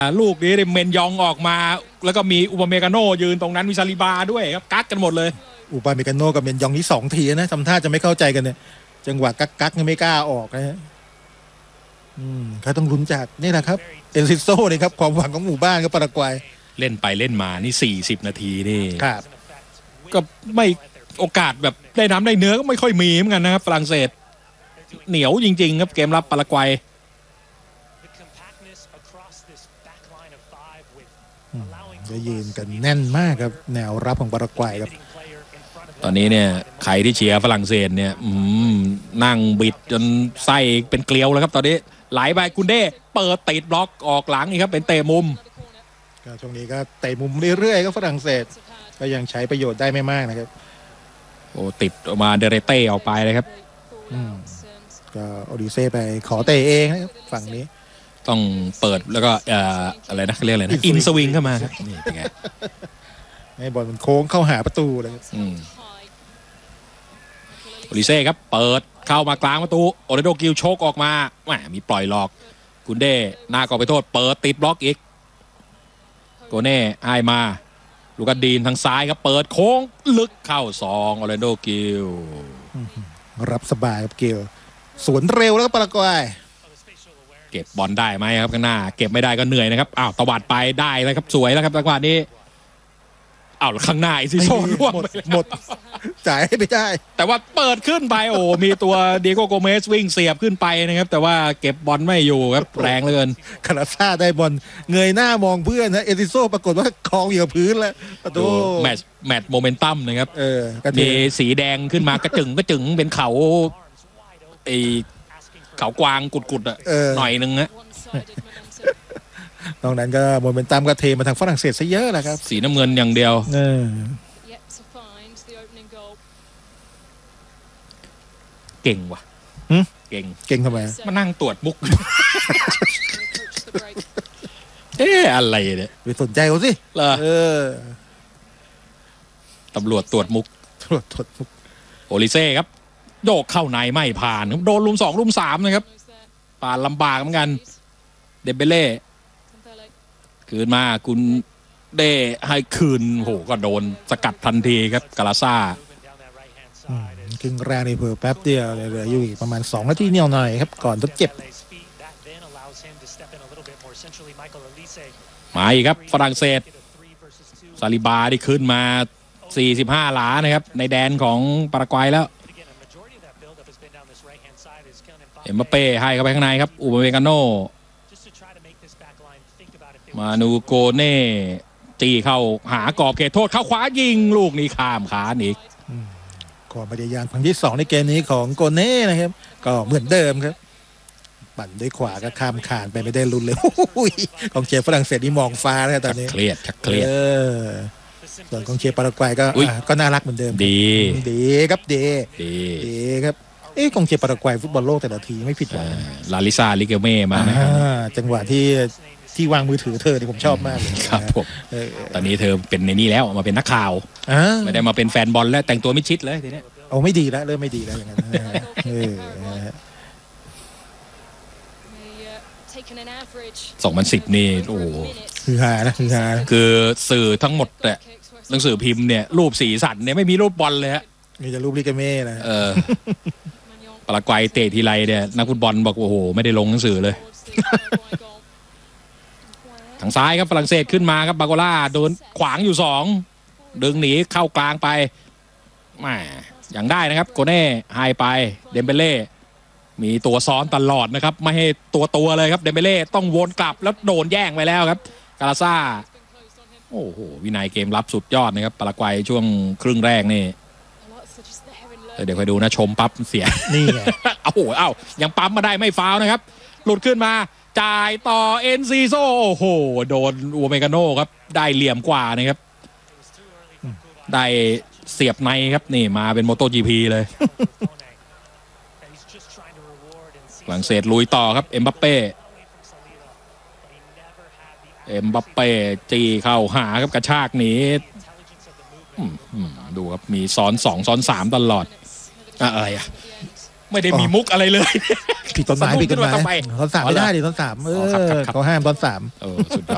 ลูกนี้เมนยองออกมาแล้วก็มีอุปเมกาโนยืนตรงนั้นมีซาลิบาด้วยครับกักกันหมดเลยอุปเมกาโนกับเมนยองนี่2 ทีนะทำท่าจะไม่เข้าใจกันเนี่ยจังหวะกักไม่กล้าออกนะฮะเขาต้องลุ้นจากนี่แหละครับเอนซิโซ่นี่ครับความหวังของหมู่บ้านครับปารากวัยเล่นไปเล่นมานี่40 นาทีนี่ครับก็ไม่โอกาสแบบได้น้ำได้เนื้อก็ไม่ค่อยมีเหมือนกันนะครับฝรั่งเศสเหนียวจริงๆครับเกมรับปารากวัยจะยืนกันแน่นมากครับแนวรับของปารากวัยครับตอนนี้เนี่ยใครที่เชียร์ฝรั่งเศสเนี่ยนั่งบิดจนไส้เป็นเกลียวแล้วครับตอนนี้ไหลไปกุนเด้เปิดติดบล็อกออกหลังนี่ครับเป็นเตะมุมก็ช่วงนี้ก็เตะมุมเรื่อยๆก็ฝรั่งเศสก็ยังใช้ประโยชน์ได้ไม่มากนะครับโอ้ติดออกมาเดเรเต้ออกไปเลยครับก็โอดิเซ่ไปขอเตะเองนะครับฝั่งนี้ต้องเปิดแล้วก็อะไรนะเรียกอะไรนะอินสวิงเข้ามาครับนี่เป็นไงให้บอลมันโค้งเข้าหาประตูเลยโอดิเซ่ครับเปิดเข้ามากลางประตูโอเรโดกิลโชกออกมาแหมมีปล่อยหลอกกุนเด้หน้ากอไปโทษเปิดติดบล็อกอีกโกเน่ให้มาลูกดีนทางซ้ายครับเปิดโค้งลึกเข้า2โอเรโดกิลรับสบายครับกิลสวนเร็วแล้วก็ปารากวัยเก็บบอลได้ไหมครับข้างหน้าเก็บไม่ได้ก็เหนื่อยนะครับอ้าวตวัดไปได้แล้วครับสวยแล้วครับจังหวะนี้อ้าวข้างหน้าซิโซ่ร่วงหมดจ่ายให้ไม่ได้แต่ว่าเปิดขึ้นไปโอ้มีตัวเดียโกโกเมสวิ่งเสียบขึ้นไปนะครับแต่ว่าเก็บบอลไม่อยู่ครับแรงเหลือเกินคาราซ่าได้บอลเงยหน้ามองเพื่อนนะเอซิโซ่ปรากฏว่าคลองอยู่กับพื้นแล้วประตูแมตช์โมเมนตัมนะครับมีสีแดงขึ้นมากระจึงเป็นเขาไอเขากวางกุดๆหน่อยนึงนะตรงนั้นก็โมเมนตัมก็เทมาทางฝรั่งเศสซะเยอะแหละครับสีน้ำเงินอย่างเดียวเก่งว่ะเก่งทำไมมานั่งตรวจมุกอะไรเนี่ยไปสนใจเขาสิตำรวจตรวจมุกโอลิเซ่ครับโยกเข้าในไม่ผ่านโดนลุม2ลุม3นะครับผ่านลำบากเหมือนกันเดเบเล่คืนมาคุณเด้ให้คืนโหก็โดนสกัดทันทีครับกาลาซ่าครึ่งแรกนี่เพิ่มแป๊บเดียวเหลืออยู่อีกประมาณ2 นาทีหน่อยครับก่อนทดเจ็บมาอีกครับฝรั่งเศสซาลิบาที่ขึ้นมา45 หลานะครับในแดนของปารากวัยแล้วเอ็มบัปเป้ให้เข้าไปข้างในครับอุปเมกาโนมานูโกเน่ตีเข้าหากรอบเขตโทษเข้าขวายิงลูกนี้ข้ามขาอีกความพยายามครั้งที่2ในเกมนี้ของโกเน่นะครับก็เหมือนเดิมครับปั่นด้วยขวาก็ข้ามคานไปไม่ได้ลุ้นเลยกองเชียร์ฝรั่งเศสนี่มองฟ้าแล้วตอนนี้เครียดส่วนกองเชียร์ปารากวัยก็น่ารักเหมือนเดิมดีครับดีครับกองเชียร์ปารากวัยฟุตบอลโลกแต่ละทีไม่ผิดหวังลาลิซาลิเกเม่มาจังหวะที่วางมือถือเธอที่ผมชอบมากเลยครับผมตอนนี้เธอเป็นในนี่แล้วมาเป็นนักข่าวไม่ได้มาเป็นแฟนบอลแล้วแต่งตัวมิดชิดเลยทีนี้เอาไม่ดีแล้วเริ่มไม่ดีแล้วอย่างนั้น 2010นี่โอ้คือฮานะคือสื่อทั้งหมดเนี่ยหนังสือพิมพ์เนี่ยรูปสีสันเนี่ยไม่มีรูปบอลเลยฮะมีแต่รูปลิเกเม่นะปารากวัยเตะทีไรเนี่ยนักฟุตบอลบอกโอ้โหไม่ได้ลงหนังสือเลยทางซ้ายครับฝรั่งเศสขึ้นมาครับบาโกล่าโดนขวางอยู่2ดึงหนีเข้ากลางไปแหมอย่างได้นะครับโกเน่ให้ไปเดมเบเล่มีตัวซ้อนตลอดนะครับไม่ให้ตัวเลยครับเดมเบเล่ต้องวนกลับแล้วโดนแย่งไปแล้วครับกาลาซ่าโอ้โหวินัยเกมรับสุดยอดนะครับปารากวัยช่วงครึ่งแรกนี่เดี๋ยวคอยดูนะชมปั๊บเสียนี่ไงยังปั๊มมาได้ไม่ฟาวนะครับหลุดขึ้นมาจ่ายต่อเอ็นซีโซโอ้โหโดนอูเมกาโน่ครับได้เหลี่ยมกว่านะครับได้เสียบในครับนี่มาเป็นโมโตจีพีเลยฝรั่งเศสลุยต่อครับเอ็มบัปเป้จี้เข้าหาครับกระชากหนีดูครับมีซ้อน2ซ้อน3ตลอดอะไรอ่ะไม่ได้มีมุกอะไรเลยผิดต้นไม้ผิดต้นไม้ต้น3ไม่ได้ดิต้น3เขาห้ามต้น3สุดยอด